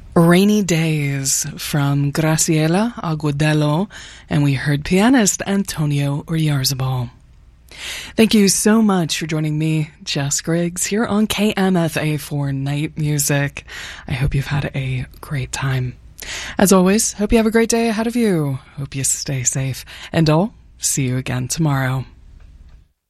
Rainy Days from Graciela Agudelo, and we heard pianist Antonio Oyarzabal. Thank you so much for joining me, Jess Griggs, here on KMFA for Night Music. I hope you've had a great time. As always, hope you have a great day ahead of you. Hope you stay safe, and I'll see you again tomorrow.